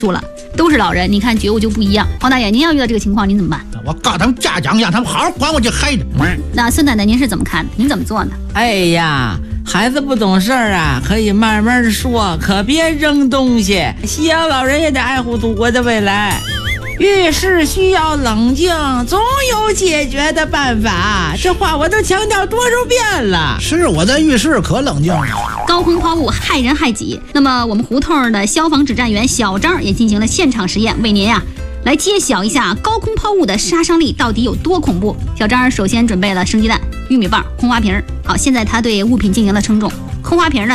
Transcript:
住了，都是老人，你看觉悟就不一样。黄大爷，您要遇到这个情况，您怎么办？ 我告他们家长，让他们好好管我这孩子。 那孙奶奶您是怎么看的？您怎么做呢？ 哎呀，孩子不懂事儿啊，可以慢慢说，可别扔东西。西洋老人也得爱护祖国的未来。遇事需要冷静，总有解决的办法。这话我都强调多少遍了。 是我在浴室可冷静了。 高空抛物害人害己。那么我们胡同的消防指战员小张也进行了现场实验，为您来揭晓一下高空抛物的杀伤力到底有多恐怖。小张首先准备了生鸡蛋、玉米棒、空花瓶。好，现在他对物品进行了称重。空花瓶呢